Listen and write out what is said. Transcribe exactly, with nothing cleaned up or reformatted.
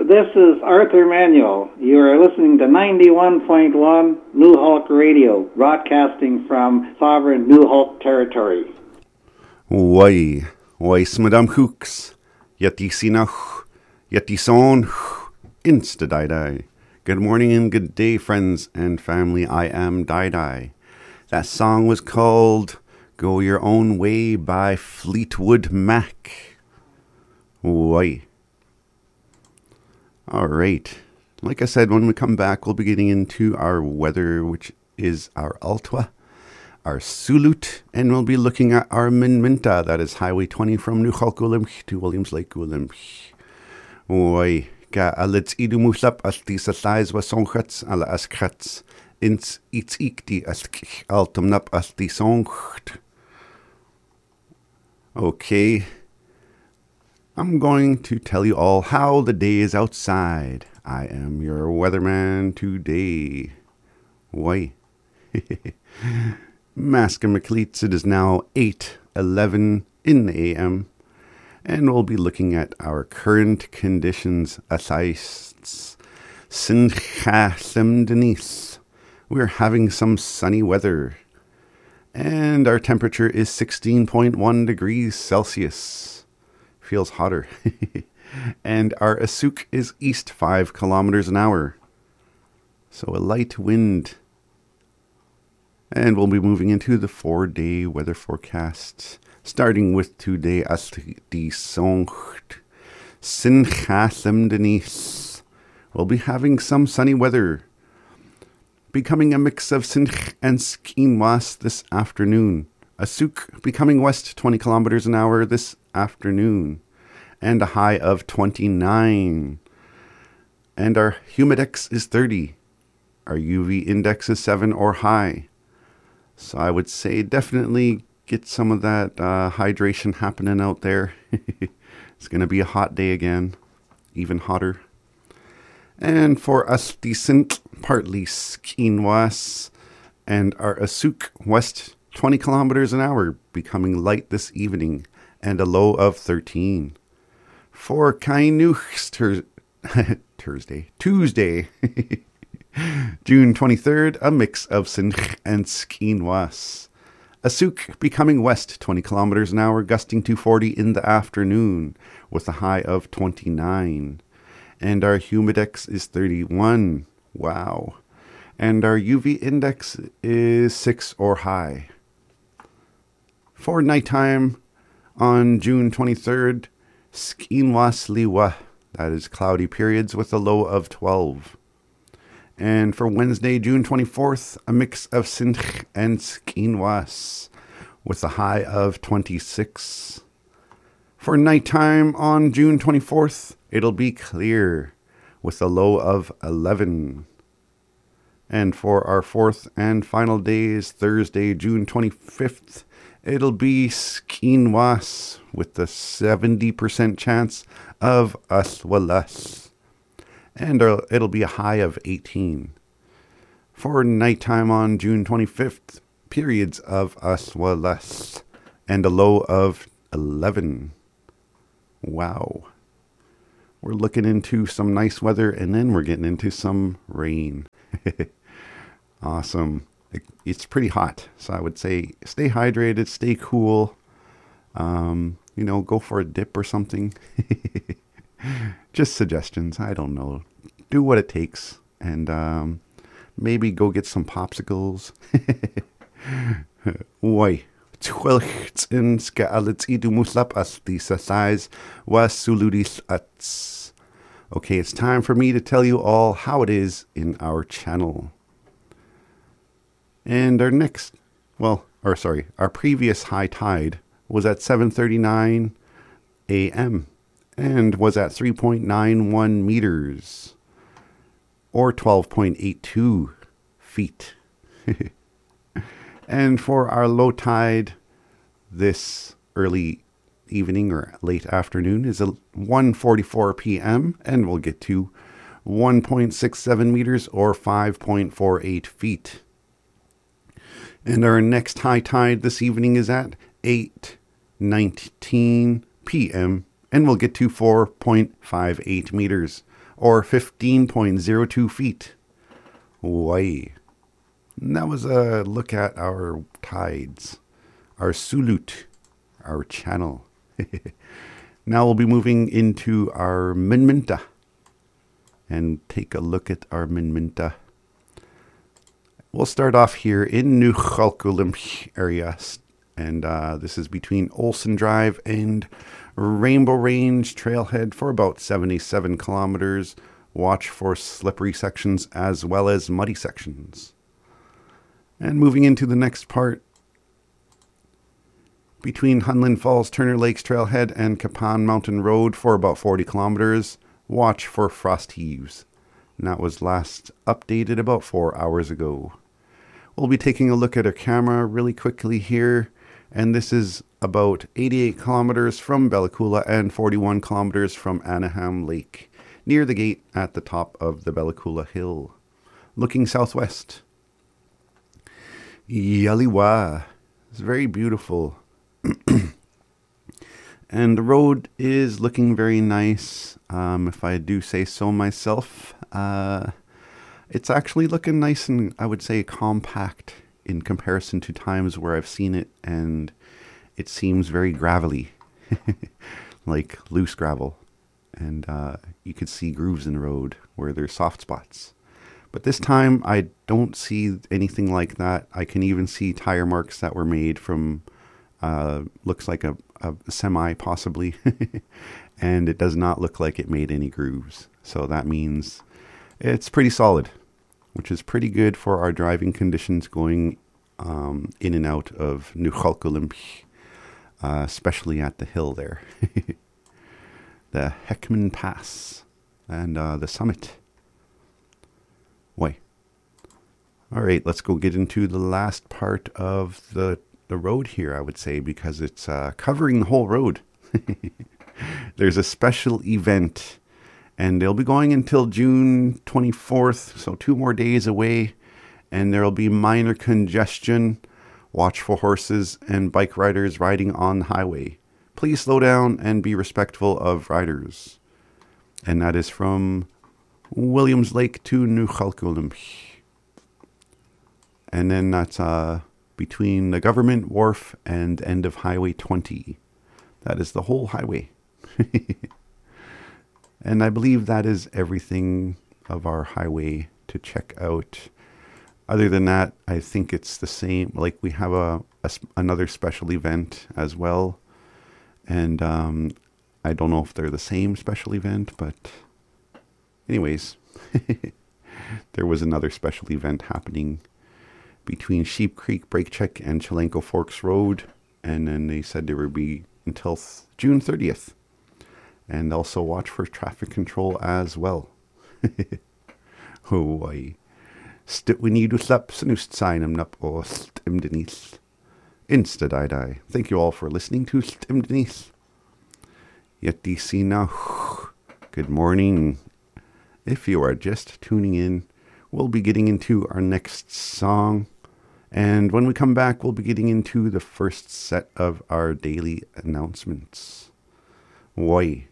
This is Arthur Manuel. You are listening to ninety-one point one New Hulk Radio, broadcasting from sovereign New Hulk territory. Why, why, Madame Hooks, yet die sinach, yet die son, insta die die. Good morning and good day, friends and family. I am Die Die. That song was called Go Your Own Way by Fleetwood Mac. Why? All right. Like I said, when we come back, we'll be getting into our weather, which is our Altwa, our Sulut, and we'll be looking at our Minminta, that is Highway twenty from New Hulk to Williams Lake Williams. Why? Ga alits idumuslap as die sa size was songhats ala as krats ins iets ikti as altumnap as die songt. Okay. I'm going to tell you all how the day is outside. I am your weatherman today. Why? Maska McLeets, it is now eight eleven in the A M. And we'll be looking at our current conditions. Asais Sincha Denise. We're having some sunny weather. And our temperature is sixteen point one degrees Celsius. Feels hotter. And our Asuk is east five kilometers an hour. So a light wind. And we'll be moving into the four-day weather forecast. Starting with today as die songt. Sinchasem Denise. We'll be having some sunny weather. Becoming a mix of Sinch and Skinwas this afternoon. Asuk becoming west twenty kilometers an hour this afternoon. And a high of twenty-nine. And our humidex is thirty. Our U V index is seven or high. So I would say definitely get some of that uh, hydration happening out there. It's going to be a hot day again. Even hotter. And for us, decent, partly skinwas. And our Asuk west twenty kilometers an hour, becoming light this evening. And a low of thirteen. For Kainuch, ter- Thursday, Tuesday, June twenty-third, a mix of Sinch and Skinwas. Asuk becoming west twenty kilometers an hour, gusting to forty in the afternoon, with a high of twenty-nine. And our humidex is thirty-one. Wow. And our U V index is six or high. For nighttime on June twenty-third, Skinwas Liwa, that is cloudy periods with a low of twelve. And for Wednesday, June twenty-fourth, a mix of Sinch and Skinwas with a high of twenty-six. For nighttime on June twenty-fourth, it'll be clear with a low of eleven. And for our fourth and final days, Thursday, June twenty-fifth, it'll be Skinwas with the seventy percent chance of Aswalas. And it'll be a high of eighteen. For nighttime on June twenty-fifth, periods of Aswalas and a low of eleven. Wow. We're looking into some nice weather and then we're getting into some rain. Awesome. It's pretty hot, so I would say stay hydrated, stay cool. Um, you know, go for a dip or something. Just suggestions. I don't know. Do what it takes. And um, maybe go get some popsicles. Why? Twelchten skaalits idumuslap as disa size was suludis ats. Okay, it's time for me to tell you all how it is in our channel. And our next, well, or sorry, our previous high tide was at seven thirty-nine a.m. and was at three point nine one meters, or twelve point eight two feet. And for our low tide this early evening or late afternoon is a one forty-four p.m. and we'll get to one point six seven meters or five point four eight feet. And our next high tide this evening is at eight nineteen p.m. and we'll get to four point five eight meters or fifteen point zero two feet. Why? And that was a look at our tides, our Sulut, our channel. Now we'll be moving into our Minminta and take a look at our Minminta. We'll start off here in New Chalkulim area, and uh, this is between Olson Drive and Rainbow Range Trailhead for about seventy-seven kilometers. Watch for slippery sections as well as muddy sections. And moving into the next part, between Hunland Falls Turner Lakes Trailhead and Kapan Mountain Road for about forty kilometers, watch for frost heaves. And that was last updated about four hours ago. We'll be taking a look at our camera really quickly here, and this is about eighty-eight kilometers from Bella Coola and forty-one kilometers from Anaheim Lake, near the gate at the top of the Bella Coola Hill. Looking southwest, Yaliwa. It's very beautiful. And the road is looking very nice, um, if I do say so myself. Uh, it's actually looking nice and, I would say, compact in comparison to times where I've seen it, and it seems very gravelly, like loose gravel. And uh, you could see grooves in the road where there's soft spots. But this time, I don't see anything like that. I can even see tire marks that were made from, uh, looks like a, a semi possibly. And it does not look like it made any grooves. So that means it's pretty solid, which is pretty good for our driving conditions going um, in and out of New Chalkulim, uh, especially at the hill there. The Heckman Pass and uh, the summit. Why? All right, let's go get into the last part of the, the road here, I would say, because it's uh, covering the whole road. There's a special event, and they'll be going until June twenty-fourth, so two more days away, and there'll be minor congestion. Watch for horses and bike riders riding on the highway. Please slow down and be respectful of riders. And that is from Williams Lake to New Chalkulim. And then that's uh, between the Government Wharf and end of Highway twenty. That is the whole highway. And I believe that is everything of our highway to check out. Other than that, I think it's the same. Like we have a, a another special event as well. And um, I don't know if they're the same special event, but anyways, there was another special event happening between Sheep Creek Brake Check and Chelenko Forks Road. And then they said there would be until th- June thirtieth. And also watch for traffic control as well. Oh, I stip we need to slap snoost sign him up or stim Denise. Instead I die. Thank you all for listening to Stim Denise. Yet D C now. Good morning. If you are just tuning in, we'll be getting into our next song. And when we come back, we'll be getting into the first set of our daily announcements. Why?